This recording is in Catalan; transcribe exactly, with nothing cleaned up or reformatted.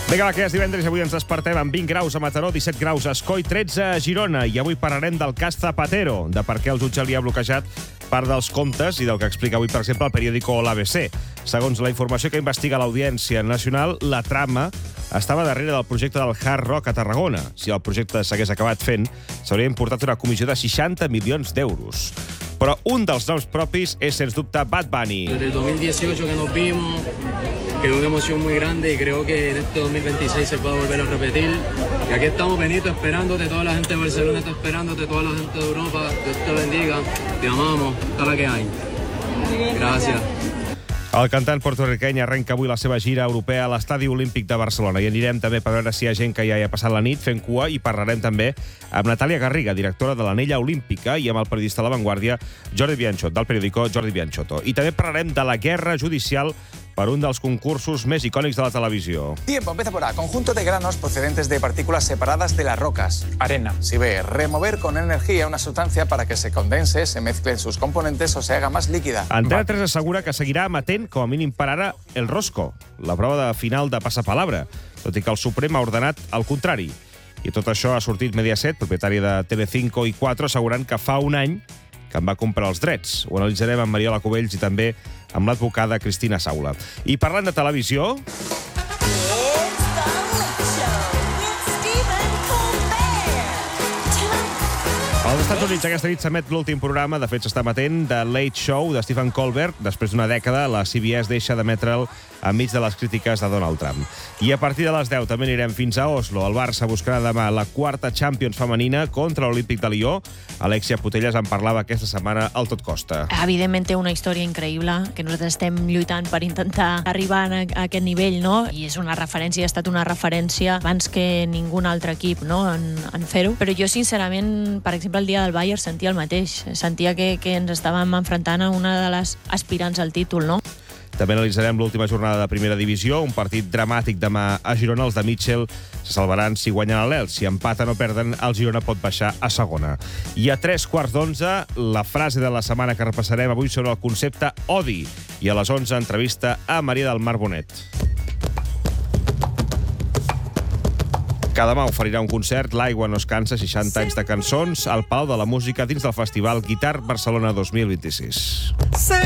Vinga, va, que és divendres i avui ens despertem amb vint graus a Mataró, disset graus a Escoi, tretze a Girona. I avui parlarem del cas Zapatero, de per què el jutge li ha bloquejat part dels comptes i del que explica avui, per exemple, el periòdico l'A B C. Segons la informació que investiga l'Audiència Nacional, la trama estava darrere del projecte del Hard Rock a Tarragona. Si el projecte s'hagués acabat fent, s'hauria importat una comissió de seixanta milions d'euros. Però un dels noms propis és, sens dubte, Bad Bunny. Desde el dos mil dieciocho que nos vimos, quedó una emoción muy grande y creo que en este dos mil veintiséis se pueda volver a repetir. Y aquí estamos, Benito, esperándote, toda la gente de Barcelona está esperándote, toda la gente de Europa, Dios te bendiga, te amamos, toda la que hay. Gracias. El cantant porto-riqueny arrenca avui la seva gira europea a l'Estadi Olímpic de Barcelona i anirem també per veure si hi ha gent que ja hi ha passat la nit fent cua i parlarem també amb Natàlia Garriga, directora de l'Anella Olímpica, i amb el periodista de La Vanguardia, Jordi Bianchot, del periòdico Jordi Bianchotto. I també parlarem de la guerra judicial per un dels concursos més icònics de la televisió. Tiempo, empieza por A. Conjunto de granos procedentes de partículas separadas de las rocas. Arena. Si B. Remover con energía una sustancia para que se condense, se mezclen sus componentes o se haga más líquida. Antena tres assegura que seguirà emetent, com a mínim per ara, el Rosco, la prova de final de passapalabra, tot i que el Suprem ha ordenat el contrari. I tot això ha sortit Mediaset, propietari de Telecinco i quatre, assegurant que fa un any que en va comprar els drets. Ho analitzarem amb Mariola Cubells i també amb l'advocada Cristina Saula. I parlant de televisió... Als Estats Units aquesta nit s'emet l'últim programa, de fet s'està emetent, de Late Show de Stephen Colbert. Després d'una dècada, la C B S deixa d'emetre'l enmig de les crítiques de Donald Trump. I a partir de les deu també anirem fins a Oslo. El Barça buscarà demà la quarta Champions femenina contra l'Olímpic de Lió. Alexia Putellas en parlava aquesta setmana al Tot Costa. Evidentment té una història increïble, que nosaltres estem lluitant per intentar arribar a aquest nivell, no? I és una referència, ha estat una referència abans que ningú altre equip, no?, en, en fer-ho. Però jo, sincerament, per exemple, el dia del Bayern sentia el mateix. Sentia que, que ens estàvem enfrontant a una de les aspirants al títol, no? També analitzarem l'última jornada de Primera Divisió, un partit dramàtic demà a Girona. Els de Mitchell se salvaran si guanyen a l'Elx. Si empaten o perden, el Girona pot baixar a segona. I a tres quarts d'onze, la frase de la setmana que repassarem avui sobre el concepte odi. I a les onze, entrevista a Maria del Mar Bonet. Que demà oferirà un concert, L'Aigua no es cansa, seixanta anys de cançons, al Palau de la Música dins del festival Guitar Barcelona dos mil vint-i-sis.